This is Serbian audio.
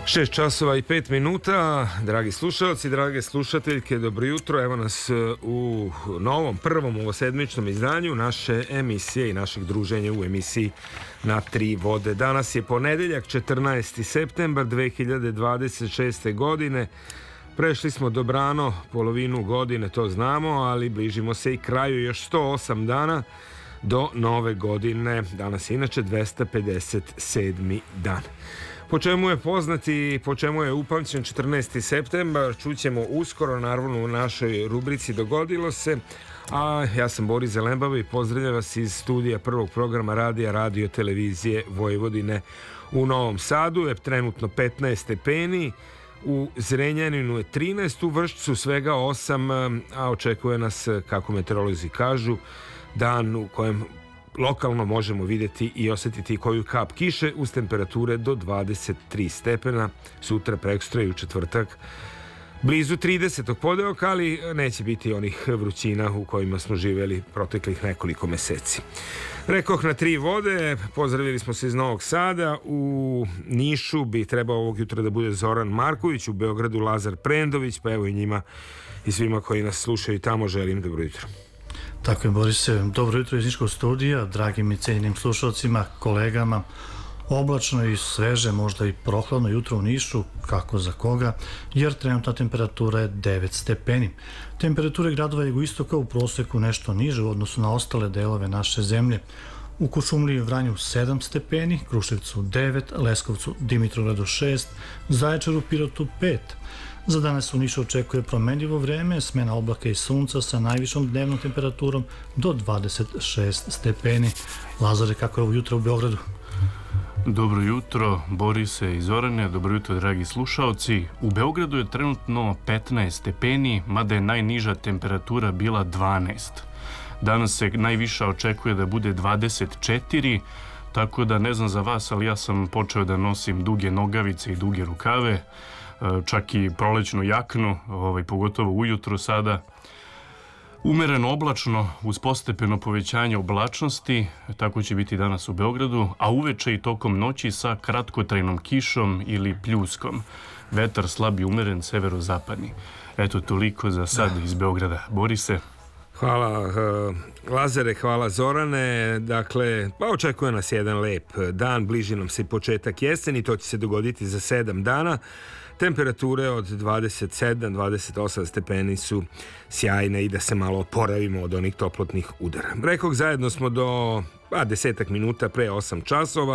6 časova i 5 minuta, dragi slušalci, drage slušateljke, dobro jutro. Evo nas u novom, prvom ovosedmičnom izdanju naše emisije i našeg druženja u emisiji Na tri vode. Danas je ponedeljak, 14. septembar 2026. godine. Prešli smo dobrano polovinu godine, to znamo, ali bližimo se i kraju, još 108 dana do nove godine. Danas je inače 257. dan. Po čemu je poznat i po čemu je upamćen 14. septembar, čućemo uskoro, naravno u našoj rubrici Dogodilo se. A ja sam Boris Zelembava i pozdravljam vas iz studija prvog programa radio televizije Vojvodine u Novom Sadu. Je trenutno 15 stepeni, u Zrenjaninu je 13, u Vršcu svega 8, a očekuje nas, kako meteorolozi kažu, dan u kojem lokalno možemo vidjeti i osjetiti koju kap kiše uz temperature do 23 stepena. Sutra, prekosutra i u četvrtak blizu 30. podeoka, ali neće biti onih vrućina u kojima smo živjeli proteklih nekoliko meseci. Rekoh na tri vode, pozdravili smo se iz Novog Sada. U Nišu bi trebao ovog jutra da bude Zoran Marković, u Beogradu Lazar Prendović, pa evo i njima i svima koji nas slušaju tamo želim dobro jutro. Tako je, Borise, dobro jutro iz Niškog studija, dragim i cijenjenim slušalcima, kolegama. Oblačno i sveže, možda i prohladno jutro u Nišu, kako za koga, jer trenutna temperatura je 9 stepeni. Temperature gradova jugoistoka u proseku nešto niže u odnosu na ostale delove naše zemlje. U Kuršumliji i Vranju 7 stepeni, Kruševcu 9, Leskovcu, Dimitrovgradu 6, Zaječaru, Pirotu 5. Za danas u Nišu očekuje promenljivo vreme, smena oblaka i sunca sa najvišom dnevnom temperaturom do 26 stepeni. Lazare, kako je ovo jutro u Beogradu? Dobro jutro, Borise i Zorane, dobro jutro, dragi slušaoci. U Beogradu je trenutno 15 stepeni, mada je najniža temperatura bila 12. Danas se najviša očekuje da bude 24, tako da ne znam za vas, ali ja sam počeo da nosim duge nogavice i duge rukave, čak i prolećnu jaknu, pogotovo ujutro sada. Umereno oblačno uz postepeno povećanje oblačnosti, tako će biti danas u Beogradu, a uveče i tokom noći sa kratkotrajnom kišom ili pljuskom. Vetar slab i umeren, severozapadni. Eto, toliko za sad iz Beograda. Borise? Hvala Lazare, hvala Zorane. Dakle, pa očekuje nas jedan lep dan, bliži nam se početak jeseni, to će se dogoditi za 7 dana. Temperature od 27-28 stepeni su sjajne i da se malo oporavimo od onih toplotnih udara. Rekoh, zajedno smo do 10 minuta pre 8 časova.